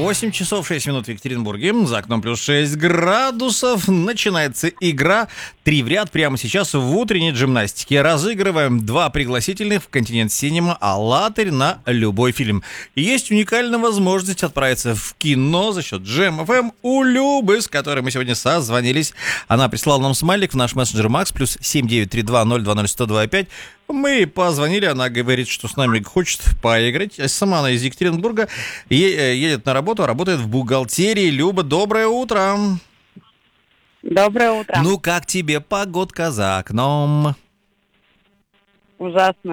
8 часов 6 минут в Екатеринбурге. За окном плюс 6 градусов. Начинается игра 3 в ряд прямо сейчас в утренней джимнастике. Разыгрываем 2 пригласительных в Континент Синема «АЛЛАТРА» на любой фильм. И есть уникальная возможность отправиться в кино за счет Джем ФМ у Любы, с которой мы сегодня созвонились. Она прислала нам смайлик в наш мессенджер Макс плюс 7932020125. Мы позвонили, она говорит, что с нами хочет поиграть. Сама она из Екатеринбурга, едет на работу, работает в бухгалтерии. Люба, доброе утро. Доброе утро. Ну, как тебе погодка за окном? Ужасно.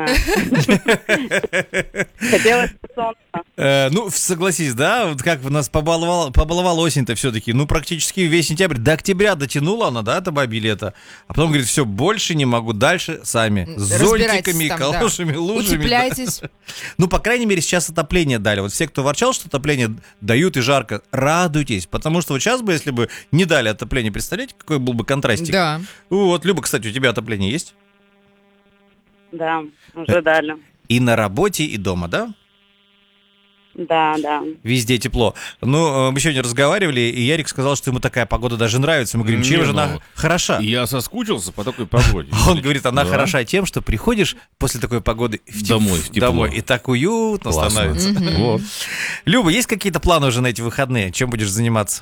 Хотелось бы солнца. Ну, согласись, да? Вот как нас побаловала осень-то все-таки. Ну, практически весь сентябрь. До октября дотянула она, да, это бабе лето. А потом говорит, все, больше не могу, дальше сами. С зонтиками, там, калошами, да. лужами. Утепляйтесь. Да. Ну, по крайней мере, сейчас отопление дали. Вот все, кто ворчал, что отопление дают и жарко, радуйтесь. Потому что вот сейчас бы, если бы не дали отопление, представляете, какой был бы контрастик? Да. Вот, Люба, кстати, у тебя отопление есть? Да, уже дали. И на работе, и дома, да? Да. Везде тепло. Ну, мы сегодня разговаривали, и Ярик сказал, что ему такая погода даже нравится. Мы говорим, чем же она хороша? Я соскучился по такой погоде. Он говорит, она хороша тем, что приходишь после такой погоды домой, в тепло. Домой, и так уютно становится. Вот. Люба, есть какие-то планы уже на эти выходные? Чем будешь заниматься?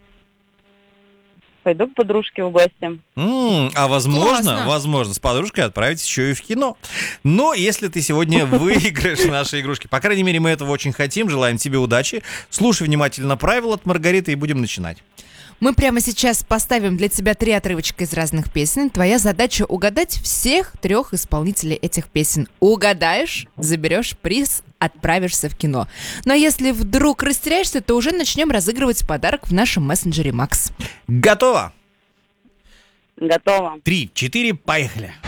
Пойду к подружке в гости. А Классно. возможно, с подружкой отправитесь еще и в кино. Но если ты сегодня выиграешь наши игрушки, по крайней мере, мы этого очень хотим, желаем тебе удачи. Слушай внимательно правила от Маргариты и будем начинать. Мы прямо сейчас поставим для тебя 3 отрывочка из разных песен. Твоя задача угадать всех 3 исполнителей этих песен. Угадаешь, заберешь приз, отправишься в кино. Но если вдруг растеряешься, то уже начнем разыгрывать подарок в нашем мессенджере Макс. Готово? Готово. 3, 4, поехали.